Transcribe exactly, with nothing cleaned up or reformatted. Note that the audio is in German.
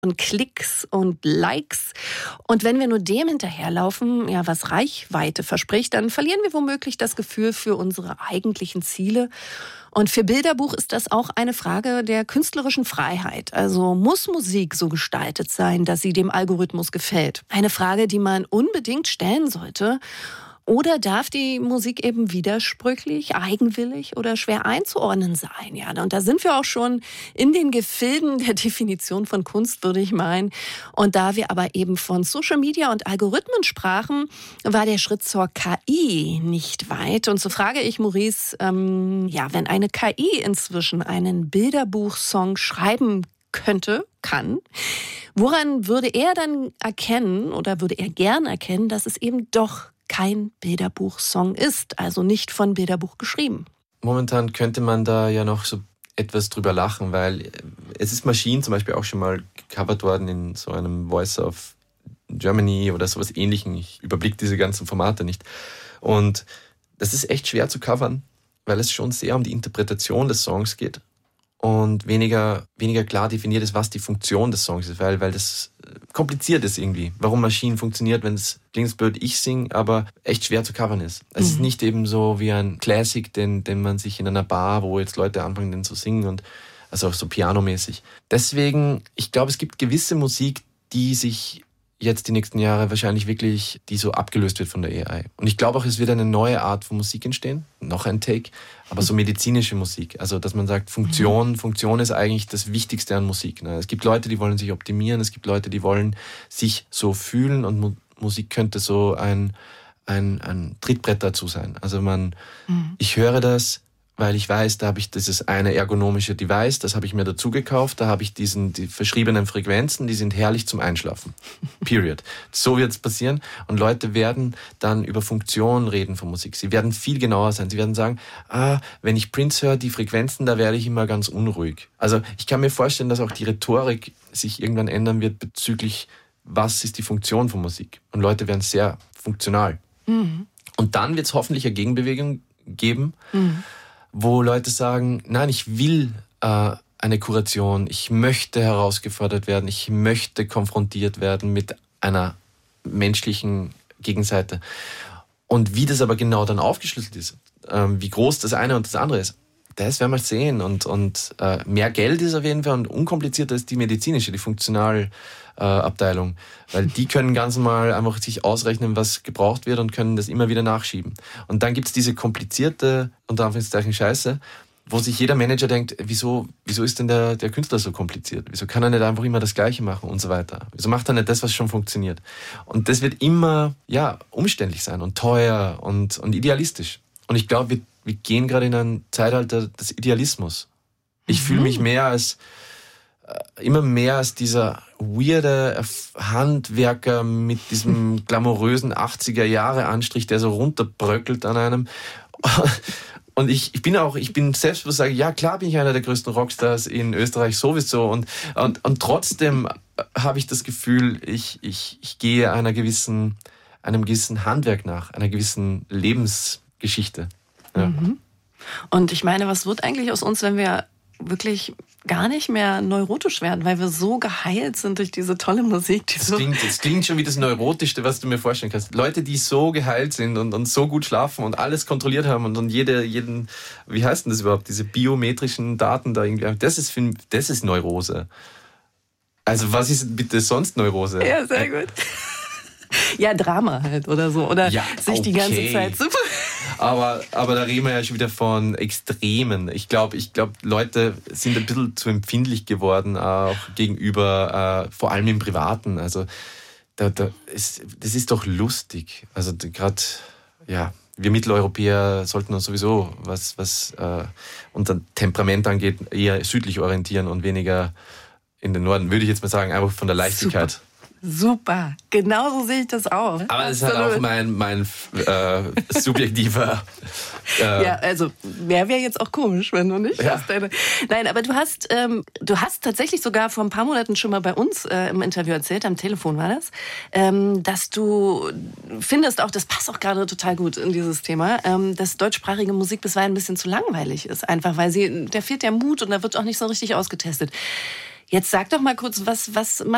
und Klicks und Likes. Und wenn wir nur dem hinterherlaufen, ja, was Reichweite verspricht, dann verlieren wir womöglich das Gefühl für unsere eigentlichen Ziele. Und für Bilderbuch ist das auch eine Frage der künstlerischen Freiheit. Also muss Musik so gestaltet sein, dass sie dem Algorithmus gefällt? Eine Frage, die man unbedingt stellen sollte. Oder darf die Musik eben widersprüchlich, eigenwillig oder schwer einzuordnen sein? Ja, und da sind wir auch schon in den Gefilden der Definition von Kunst, würde ich meinen. Und da wir aber eben von Social Media und Algorithmen sprachen, war der Schritt zur K I nicht weit. Und so frage ich Maurice, ähm, ja, wenn eine K I inzwischen einen Bilderbuchsong schreiben könnte, kann, woran würde er dann erkennen oder würde er gern erkennen, dass es eben doch kein Bilderbuchsong ist, also nicht von Bilderbuch geschrieben? Momentan könnte man da ja noch so etwas drüber lachen, weil es ist Machine zum Beispiel auch schon mal gecovert worden in so einem Voice of Germany oder sowas Ähnlichem. Ich überblicke diese ganzen Formate nicht. Und das ist echt schwer zu covern, weil es schon sehr um die Interpretation des Songs geht und weniger, weniger klar definiert ist, was die Funktion des Songs ist, weil, weil das kompliziert ist irgendwie. Warum Maschinen funktioniert, wenn es klingt blöd, ich singe, aber echt schwer zu covern ist. Es mhm. ist nicht eben so wie ein Classic, den, den man sich in einer Bar, wo jetzt Leute anfangen, den zu singen und also auch so pianomäßig. Deswegen, ich glaube, es gibt gewisse Musik, die sich jetzt die nächsten Jahre wahrscheinlich wirklich, die so abgelöst wird von der A I. Und ich glaube auch, es wird eine neue Art von Musik entstehen, noch ein Take, aber so medizinische Musik. Also, dass man sagt, Funktion, Funktion ist eigentlich das Wichtigste an Musik. Es gibt Leute, die wollen sich optimieren, es gibt Leute, die wollen sich so fühlen und Mu- Musik könnte so ein, ein, ein Trittbrett dazu sein. Also man, mhm. ich höre das, weil ich weiß, da habe ich dieses eine ergonomische Device, das habe ich mir dazu gekauft, da habe ich diesen, die verschriebenen Frequenzen, die sind herrlich zum Einschlafen. Period. So wird es passieren und Leute werden dann über Funktionen reden von Musik. Sie werden viel genauer sein. Sie werden sagen, ah, wenn ich Prince höre, die Frequenzen, da werde ich immer ganz unruhig. Also ich kann mir vorstellen, dass auch die Rhetorik sich irgendwann ändern wird bezüglich, was ist die Funktion von Musik. Und Leute werden sehr funktional. Mhm. Und dann wird es hoffentlich eine Gegenbewegung geben, mhm. wo Leute sagen, nein, ich will äh, eine Kuration, ich möchte herausgefordert werden, ich möchte konfrontiert werden mit einer menschlichen Gegenseite. Und wie das aber genau dann aufgeschlüsselt ist, äh, wie groß das eine und das andere ist, das werden wir sehen. Und, und äh, mehr Geld ist auf jeden Fall und unkomplizierter ist die medizinische, die Funktionalabteilung. Äh, Weil die können ganz normal einfach sich ausrechnen, was gebraucht wird und können das immer wieder nachschieben. Und dann gibt's diese komplizierte, unter Anführungszeichen Scheiße, wo sich jeder Manager denkt, wieso, wieso ist denn der, der Künstler so kompliziert? Wieso kann er nicht einfach immer das Gleiche machen und so weiter? Wieso macht er nicht das, was schon funktioniert? Und das wird immer, ja, umständlich sein und teuer und, und idealistisch. Und ich glaube, wir Wir gehen gerade in ein Zeitalter des Idealismus. Ich mhm. fühle mich mehr als, äh, immer mehr als dieser weirde Handwerker mit diesem glamourösen achtziger-Jahre-Anstrich, der so runterbröckelt an einem. Und ich, ich bin auch, ich bin selbstbewusst, sage, ja klar bin ich einer der größten Rockstars in Österreich sowieso. Und, und, und trotzdem habe ich das Gefühl, ich, ich, ich gehe einer gewissen, einem gewissen Handwerk nach, einer gewissen Lebensgeschichte. Ja. Mhm. Und ich meine, was wird eigentlich aus uns, wenn wir wirklich gar nicht mehr neurotisch werden, weil wir so geheilt sind durch diese tolle Musik. Die das, so klingt, das klingt schon wie das Neurotischste, was du mir vorstellen kannst. Leute, die so geheilt sind und, und so gut schlafen und alles kontrolliert haben und, und jede, jeden, wie heißt denn das überhaupt, diese biometrischen Daten da irgendwie, das ist, das ist Neurose. Also was ist bitte sonst Neurose? Ja, sehr gut. Ja, Drama halt oder so. Oder ja, sich okay. die ganze Zeit super. Aber, aber da reden wir ja schon wieder von Extremen. Ich glaube, ich glaube, Leute sind ein bisschen zu empfindlich geworden, auch gegenüber, äh, vor allem im Privaten. Also da, da ist, das ist doch lustig. Also gerade, ja, wir Mitteleuropäer sollten uns sowieso, was, was äh, unser Temperament angeht, eher südlich orientieren und weniger in den Norden, würde ich jetzt mal sagen, einfach von der Leichtigkeit. Super. Super, genauso sehe ich das auch. Aber das ist halt auch mein, mein äh, subjektiver... Äh, ja, also wäre wär jetzt auch komisch, wenn du nicht ja. hast deine... Nein, aber du hast, ähm, du hast tatsächlich sogar vor ein paar Monaten schon mal bei uns äh, im Interview erzählt, am Telefon war das, ähm, dass du findest auch, das passt auch gerade total gut in dieses Thema, ähm, dass deutschsprachige Musik bisweilen ein bisschen zu langweilig ist. Einfach, weil sie, da fehlt der Mut und da wird auch nicht so richtig ausgetestet. Jetzt sag doch mal kurz, was, was macht